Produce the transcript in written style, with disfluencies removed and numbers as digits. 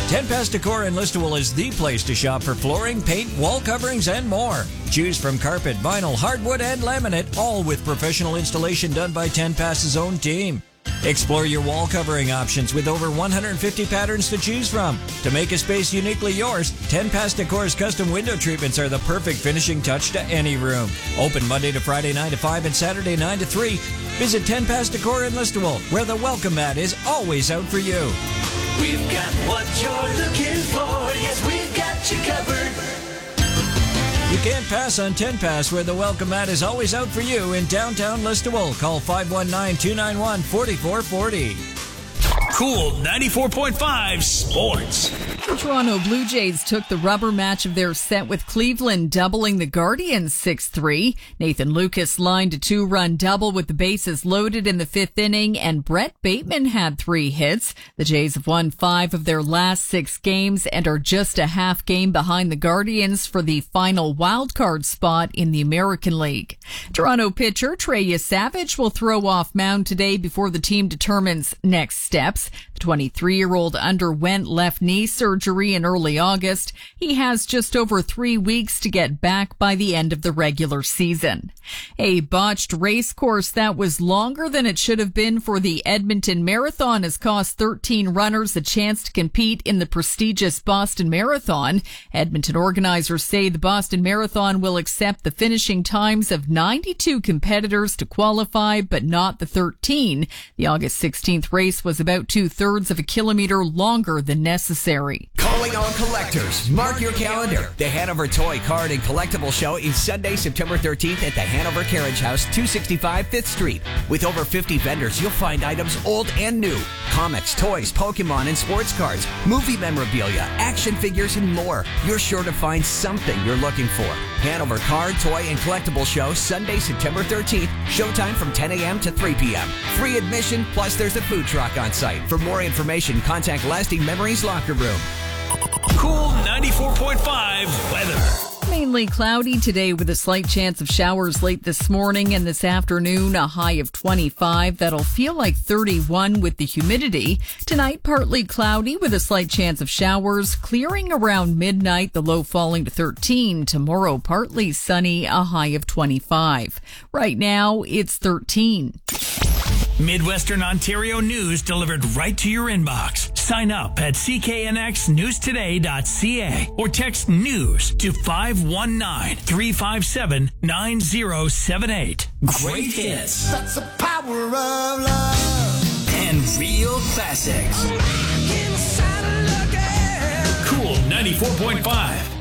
10 Pass Decor in Listowel is the place to shop for flooring, paint, wall coverings, and more. Choose from carpet, vinyl, hardwood, and laminate, all with professional installation done by 10 Pass's own team. Explore your wall covering options with over 150 patterns to choose from. To make a space uniquely yours, 10 Pass Decor's custom window treatments are the perfect finishing touch to any room. Open Monday to Friday 9 to 5 and Saturday 9 to 3. Visit 10 Pass Decor in Listowel, where the welcome mat is always out for you. We've got what you're looking for. Yes, we've got you covered. You can't pass on 10 Pass, where the welcome mat is always out for you in downtown Listowel. Call 519-291-4440. Cool 94.5 Sports. The Toronto Blue Jays took the rubber match of their set with Cleveland, doubling the Guardians 6-3. Nathan Lucas lined a 2-run double with the bases loaded in the 5th inning, and Brett Bateman had 3 hits. The Jays have won 5 of their last 6 games and are just a half game behind the Guardians for the final wildcard spot in the American League. Toronto pitcher Trey Savage will throw off mound today before the team determines next steps. The 23-year-old underwent left knee surgery in early August. He has just over 3 weeks to get back by the end of the regular season. A botched race course that was longer than it should have been for the Edmonton Marathon has cost 13 runners a chance to compete in the prestigious Boston Marathon. Edmonton organizers say the Boston Marathon will accept the finishing times of 92 competitors to qualify, but not the 13. The August 16th race was about 2/3 of a kilometer longer than necessary. Calling all collectors. Mark your calendar. The Hanover Toy Card and Collectible Show is Sunday, September 13th at the Hanover Carriage House, 265 5th Street. With over 50 vendors, you'll find items old and new. Comics, toys, Pokemon, and sports cards, movie memorabilia, action figures, and more. You're sure to find something you're looking for. Hanover Card, Toy, and Collectible Show, Sunday, September 13th. Showtime from 10 a.m. to 3 p.m. Free admission, plus there's a food truck on site. For more information, contact Lasting Memories Locker Room. Cool 94.5 weather. Mainly cloudy today with a slight chance of showers late this morning and this afternoon, a high of 25. That'll feel like 31 with the humidity. Tonight, partly cloudy with a slight chance of showers, clearing around midnight, the low falling to 13. Tomorrow, partly sunny, a high of 25. Right now, it's 13. Midwestern Ontario news delivered right to your inbox. Sign up at cknxnewstoday.ca or text news to 519-357-9078. Great hits. That's the power of love. And real classics. Cool 94.5.